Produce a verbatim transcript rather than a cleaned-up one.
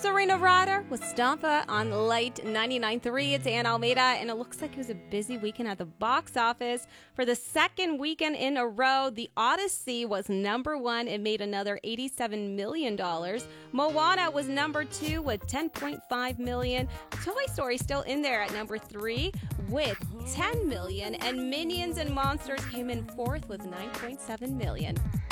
Serena Ryder with Stompa on Light ninety-nine point three. It's Ann Almeida, and it looks like it was a busy weekend at the box office. For the second weekend in a row, The Odyssey was number one. It made another eighty-seven million dollars. Moana was number two with ten point five million dollars. Toy Story still in there at number three with ten million dollars. And Minions and Monsters came in fourth with nine point seven million dollars.